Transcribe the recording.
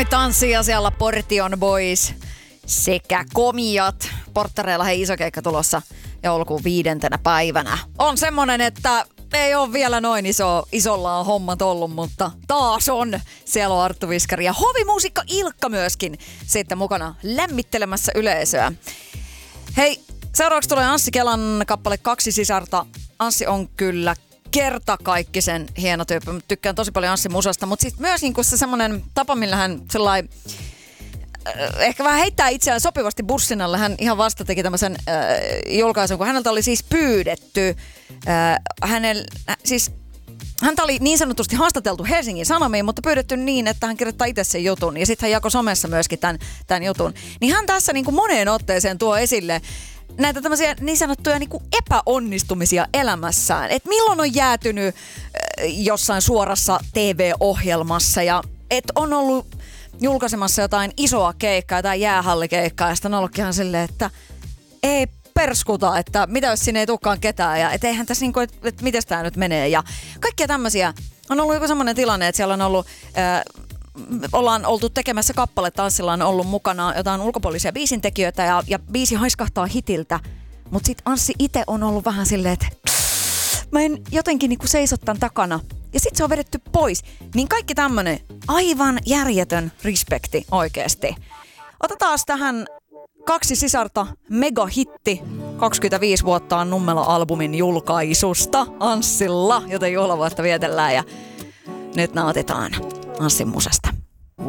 Tanssia siellä Portion Boys sekä Komiat. Porttareilla hei iso keikka tulossa joulukuun 5. päivänä. On semmonen, että ei ole vielä noin isolla on hommat ollut, mutta taas on. Siellä on Arttu Viskari ja hovimuusikko Ilkka myöskin sitten mukana lämmittelemässä yleisöä. Hei, seuraavaksi tulee Anssi Kelan kappale Kaksi sisarta. Anssi on kyllä kertakaikkisen hieno tyyppi. Tykkään tosi paljon Anssin musasta, mutta sitten myös niinku se semmonen tapa, millä hän sellainen ehkä vähän heittää itseään sopivasti bussin alle. Hän ihan vasta teki tämmöisen julkaisun, kun häneltä oli siis pyydetty. Häntä oli niin sanotusti haastateltu Helsingin Sanomiin, mutta pyydetty niin, että hän kirjoittaa itse sen jutun. Ja sitten hän jakoi somessa myöskin tämän jutun. Niin hän tässä niin kuin moneen otteeseen tuo esille näitä tämmöisiä niin sanottuja niin kuin epäonnistumisia elämässään. Että milloin on jäätynyt jossain suorassa TV-ohjelmassa ja et on ollut julkaisemassa jotain isoa keikkaa, jotain jäähallikeikkaa, ja sitten on ollutkin ihan silleen, että ei perskuta, että mitä jos sinne ei tulekaan ketään, ja et eihän tässä niinku, että mites tää nyt menee, ja kaikkia tämmöisiä. On ollut joku semmoinen tilanne, että siellä on ollut, ollaan oltu tekemässä kappaletta, Anssilla on ollut mukana jotain ulkopuolisia biisintekijöitä, ja biisi haiskahtaa hitiltä, mutta sit Anssi itse on ollut vähän silleen, että mä en jotenkin niinku seiso tän takana. Ja sit se on vedetty pois. Niin kaikki tämmönen aivan järjetön respekti oikeesti. Otetaan tähän Kaksi sisarta megahitti. 25 vuotta on Nummela-albumin julkaisusta Anssilla, joten juhlavuotta vietellään ja nyt nautitaan Anssin musasta.